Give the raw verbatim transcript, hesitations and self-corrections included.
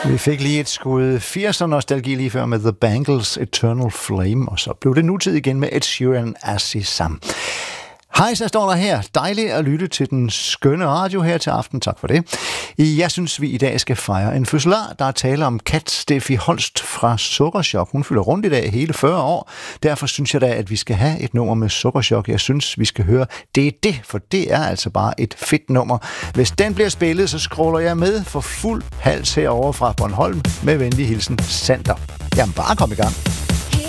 Vi fik lige et skud firser-nostalgi lige før med The Bangles' Eternal Flame, og så blev det nutid igen med Ed Sheeran Azizam. Hej, så står der her. Dejligt at lytte til den skønne radio her til aften. Tak for det. Jeg synes, vi i dag skal fejre en fødselar. Der er tale om Kat Steffi Holst fra Sukkerchok. Hun fylder rundt i dag hele fyrre år. Derfor synes jeg da, at vi skal have et nummer med Sukkerchok. Jeg synes, vi skal høre Det er det, for det er altså bare et fedt nummer. Hvis den bliver spillet, så scroller jeg med for fuld hals herovre fra Bornholm. Med venlig hilsen, Sander. Jamen, bare kom i gang.